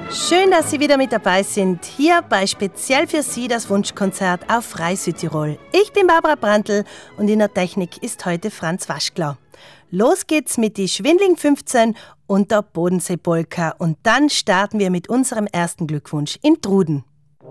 Schön, dass Sie wieder mit dabei sind, hier bei Speziell für Sie das Wunschkonzert auf Frei Südtirol. Ich bin Barbara Brandl und in der Technik ist heute Franz Waschkler. Los geht's mit die Schwindling 15 und der Bodensee-Polka und dann starten wir mit unserem ersten Glückwunsch im Truden.